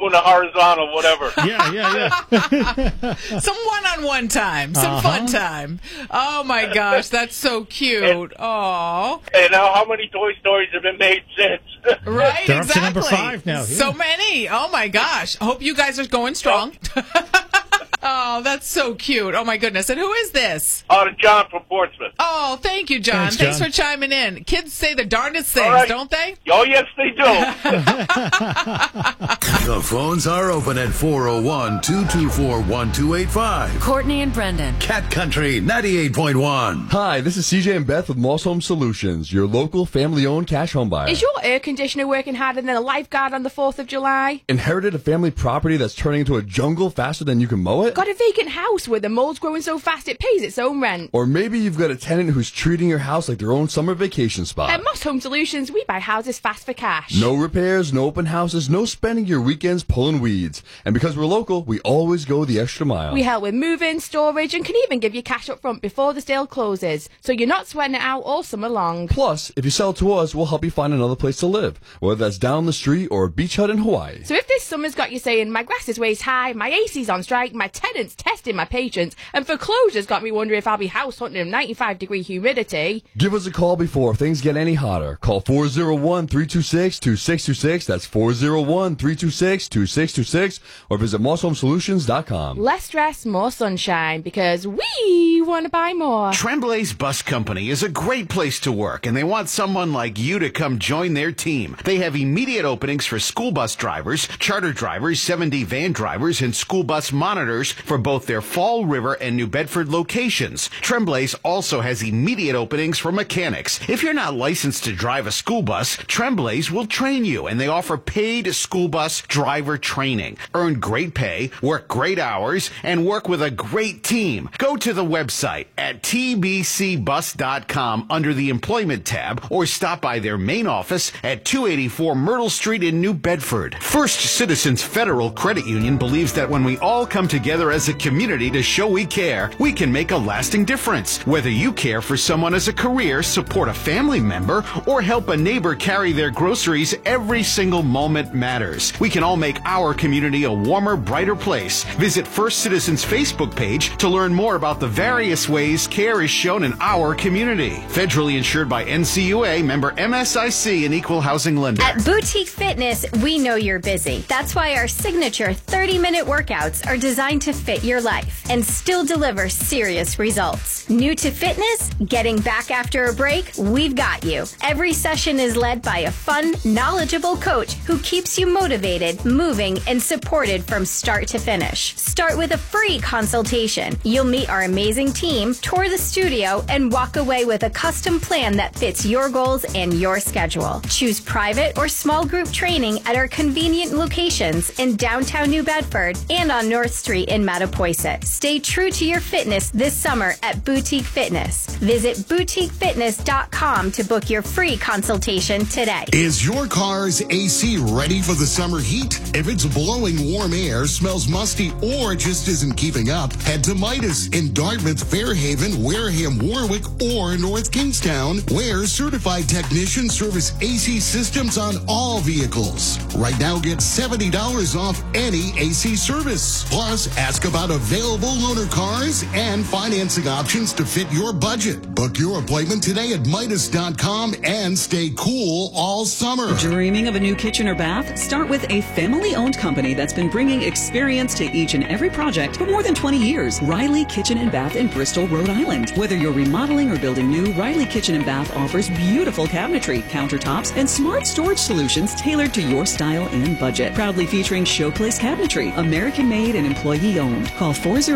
doing the horizontal, whatever. Yeah. Some one-on-one time, some fun time. Oh my gosh, that's so cute. Oh. And now, how many Toy Stories have been made since? Right, They're exactly. up to number 5 now. Yeah. So many. Oh my gosh. Hope you guys are going strong. Oh, that's so cute. Oh my goodness. And who is this? John from Portsmouth. Oh, thank you, John. Thanks, Thanks for chiming in. Kids say the darndest things, right. don't they? Oh, yes, they do. The phones are open at 401-224-1285. Courtney and Brendan. Cat Country 98.1. Hi, this is CJ and Beth with Moss Home Solutions, your local family-owned cash home buyer. Is your air conditioner working harder than a lifeguard on the 4th of July? Inherited a family property that's turning into a jungle faster than you can mow it? Got a vacant house where the mold's growing so fast it pays its own rent? Or maybe you've got a tenant who's treating your house like their own summer vacation spot. At Moss Home Solutions, we buy houses fast for cash. No repairs, no open houses, no spending your weekends pulling weeds. And because we're local, we always go the extra mile. We help with moving, storage, and can even give you cash up front before the sale closes, so you're not sweating it out all summer long. Plus, if you sell to us, we'll help you find another place to live, whether that's down the street or a beach hut in Hawaii. So if this summer's got you saying, my grass is waist high, my AC's on strike, my tenant's testing my patience, and foreclosure's got me wondering if I'll be house hunting in 95-degree humidity. Give us a call before things get any hotter. Call 401-326-2626. That's 401-326-2626. Or visit MossHomeSolutions.com. Less stress, more sunshine, because we want to buy more. Tremblay's Bus Company is a great place to work, and they want someone like you to come join their team. They have immediate openings for school bus drivers, charter drivers, 7D van drivers, and school bus monitors for both their Fall River and New Bedford locations. Tremblay's also has immediate openings for mechanics. If you're not licensed to drive a school bus, Tremblay's will train you, and they offer paid school bus driver training. Earn great pay, work great hours, and work with a great team. Go to the website at tbcbus.com under the Employment tab, or stop by their main office at 284 Myrtle Street in New Bedford. First Citizens Federal Credit Union believes that when we all come together as a community to show we care, we can make a lasting difference. Whether you care for someone as a career, support a family member, or help a neighbor carry their groceries, every single moment matters. We can all make our community a warmer, brighter place. Visit First Citizens Facebook page to learn more about the various ways care is shown in our community. Federally insured by NCUA, member MSIC, and equal housing lender. At Boutique Fitness, we know you're busy. That's why our signature 30-minute workouts are designed to fit your life and still deliver serious results. New to fitness? Getting back after a break? We've got you. Every session is led by a fun, knowledgeable coach who keeps you motivated, moving, and supported from start to finish. Start with a free consultation. You'll meet our amazing team, tour the studio, and walk away with a custom plan that fits your goals and your schedule. Choose private or small group training at our convenient locations in downtown New Bedford and on North Street in Mattapoisett. Stay true to your fitness this summer at Boutique Fitness. Visit boutiquefitness.com to book your free consultation today. Is your car's AC ready for the summer heat? If it's blowing warm air, smells musty, or just isn't keeping up, head to Midas in Dartmouth, Fairhaven, Wareham, Warwick, or North Kingstown, where certified technicians service AC systems on all vehicles. Right now, get $70 off any AC service. Plus, ask about available loaner cars and financing options to fit your budget. Book your appointment today at Midas.com and stay cool all summer. Dreaming of a new kitchen or bath? Start with a family-owned company that's been bringing experience to each and every project for more than 20 years. Riley Kitchen and Bath in Bristol, Rhode Island. Whether you're remodeling or building new, Riley Kitchen and Bath offers beautiful cabinetry, countertops, and smart storage solutions tailored to your style and budget. Proudly featuring Showplace Cabinetry, American-made and employee-owned. Call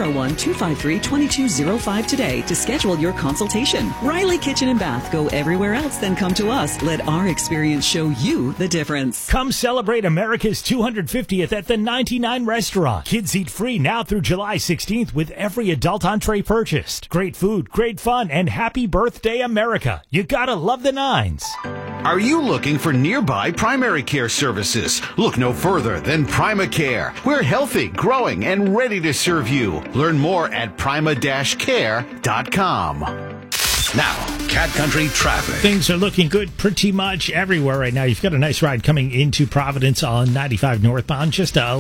401-253-2205 today to schedule your consultation. Riley Kitchen and Bath. Go everywhere else, then come to us. Let our experience show you the difference. Come celebrate America's 250th at the 99 Restaurant. Kids eat free now through July 16th with every adult entree purchased. Great food, great fun, and happy birthday, America. You gotta love the Nines. Are you looking for nearby primary care services? Look no further than PrimaCare. We're healthy, growing, and ready to serve you. Learn more at prima-care.com. Now, Cat Country traffic. Things are looking good pretty much everywhere right now. You've got a nice ride coming into Providence on 95 northbound. Just a